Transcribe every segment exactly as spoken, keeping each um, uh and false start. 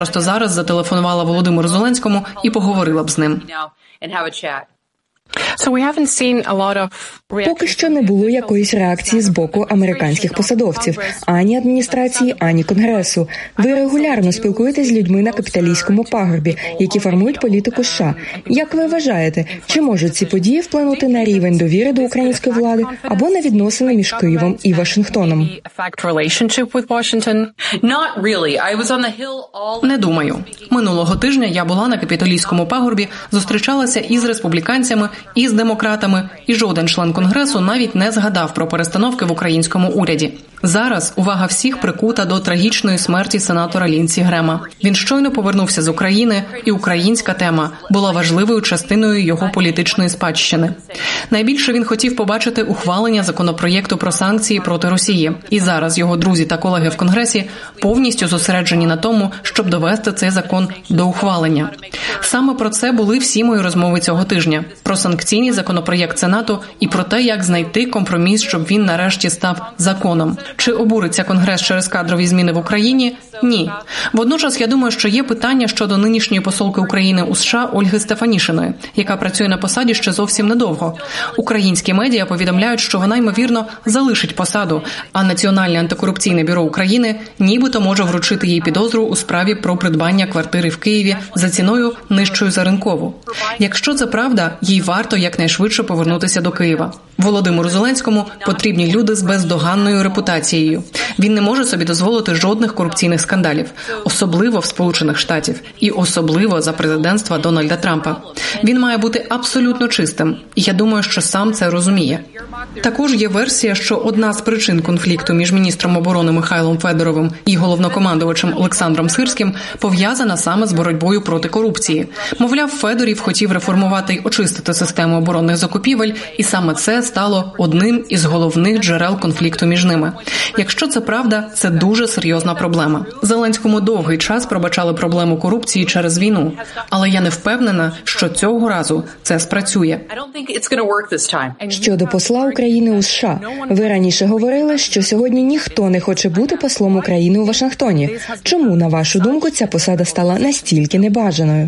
просто зараз зателефонувала Володимиру Зеленському і поговорила б з ним. Поки що не було якоїсь реакції з боку американських посадовців, ані адміністрації, ані Конгресу. Ви регулярно спілкуєтесь з людьми на капіталійському пагорбі, які формують політику США. Як ви вважаєте, чи можуть ці події вплинути на рівень довіри до української влади або на відносини між Києвом і Вашингтоном? Не думаю. Минулого тижня я була на капітолійському пагорбі, зустрічалася із республіканцями, і з демократами, і жоден член Конгресу навіть не згадав про перестановки в українському уряді. Зараз увага всіх прикута до трагічної смерті сенатора Лінсі Грема. Він щойно повернувся з України, і українська тема була важливою частиною його політичної спадщини. Найбільше він хотів побачити ухвалення законопроєкту про санкції проти Росії. І зараз його друзі та колеги в Конгресі повністю зосереджені на тому, щоб довести цей закон до ухвалення. Саме про це були всі мої розмови цього тижня. Про санкційний законопроєкт Сенату і про те, як знайти компроміс, щоб він нарешті став законом. Чи обуриться Конгрес через кадрові зміни в Україні? Ні. Водночас, я думаю, що є питання щодо нинішньої посолки України у США Ольги Стефанішиної, яка працює на посаді ще зовсім недовго. Українські медіа повідомляють, що вона, ймовірно, залишить посаду, а Національне антикорупційне бюро України нібито може вручити їй підозру у справі про придбання квартири в Києві за ціною нижчою за ринкову. Якщо це правда, їй варто якнайшвидше повернутися до Києва. Володимиру Зеленському потрібні люди з бездоганною репутацією. Він не може собі дозволити жодних корупційних скандалів, особливо в Сполучених Штатів і особливо за президентства Дональда Трампа. Він має бути абсолютно чистим, і я думаю, що сам це розуміє. Також є версія, що одна з причин конфлікту між міністром оборони Михайлом Федоровим і головнокомандувачем Олександром Сирським пов'язана саме з боротьбою проти корупції. Мовляв, Федорів хотів реформувати й очистити систему оборонних закупівель, і саме це стало одним із головних джерел конфлікту між ними. Якщо це правда, це дуже серйозна проблема. Зеленському довгий час пробачали проблему корупції через війну, але я не впевнена, що цього разу це спрацює. Щодо посла України у США, ви раніше говорили, що сьогодні ніхто не хоче бути послом України у Вашингтоні. Чому, на вашу думку, ця посада стала настільки небажаною?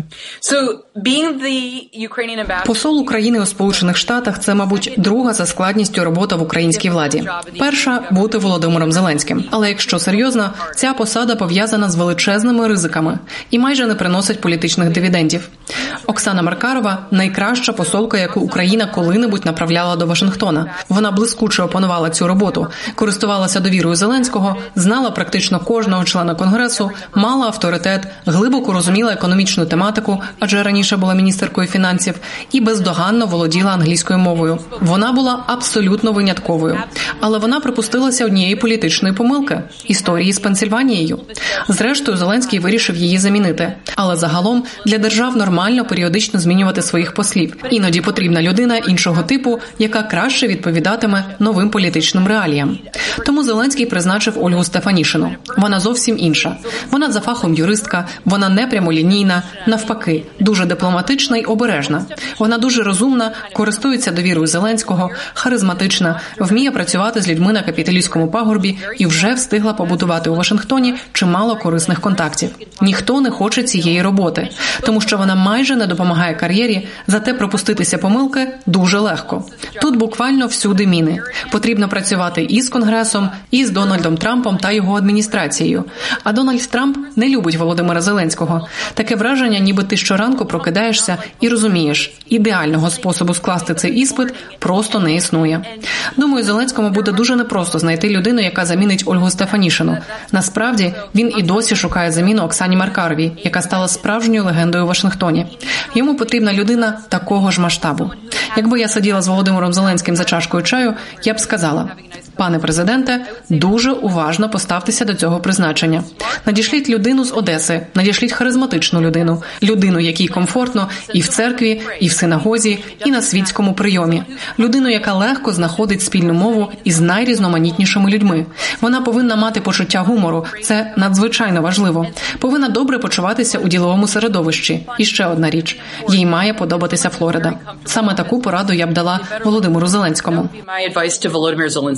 Посол України у Сполучених Штатах – це, мабуть, друга за складністю робота в українській владі. Перша – бути Володимиром Зеленським. Але якщо серйозно, ця посада пов'язана з величезними ризиками і майже не приносить політичних дивідендів. Оксана Маркарова – найкраща посолка, яку Україна коли-небудь направляла до Вашингтона. Вона блискуче опанувала цю роботу, користувалася довірою Зеленського, знала практично кожного члена Конгресу, мала авторитет, глибоко розуміла економічну тематику, адже раніше була міністеркою фінансів, і бездоганно володіла англійською мовою. Вона була абсолютно винятковою. Але вона припустилася однієї політичної помилки – історії з Пенсильванією. Зрештою, Зеленський вирішив її замінити. Але загалом для держав нормально періодично змінювати своїх послів. Іноді потрібна людина іншого типу, яка краще відповідатиме новим політичним реаліям. Тому Зеленський призначив Ольгу Стефанішину. Вона зовсім інша. Вона за фахом юристка, вона не прямолінійна, навпаки, дуже дипломатична й обережна. Вона дуже розумна, користується довірою Зеленського, харизматична, вміє працювати з людьми на капітолійському пагорбі і вже встигла побудувати у Вашингтоні чимало корисних контактів. Ніхто не хоче цієї роботи, тому що вона майже не допомагає кар'єрі, зате пропуститися помилки дуже легко. Тут буквально всюди міни. Потрібно працювати і з Конгресом, і з Дональдом Трампом та його адміністрацією. А Дональд Трамп не любить Володимира Зеленського. Таке враження, ніби ти щоранку прокидаєшся і розумієш, ідеального способу скласти цей іспит просто не існує. Думаю, Зеленському буде дуже непросто знайти людину, яка замінить Ольгу Стефанішину. Насправді, він і досі шукає заміну Оксані Маркаровій, яка стала справжньою легендою у Вашингтоні. Йому потрібна людина такого ж масштабу. Якби я сиділа з Володимиром Зеленським за чашкою чаю, я б сказала: пане президенте, дуже уважно поставтеся до цього призначення. Надішліть людину з Одеси, надішліть харизматичну людину, людину, якій комфортно і в церкві, і в синагозі, і на світському прийомі. Людину, яка легко знаходить спільну мову із найрізноманітнішими людьми. Вона повинна мати почуття гумору, це надзвичайно важливо. Повинна добре почуватися у діловому середовищі. І ще одна річ – їй має подобатися Флорида. Саме таку пораду я б дала Володимиру Зеленському.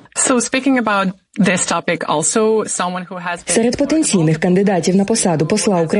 Серед потенційних кандидатів на посаду посла України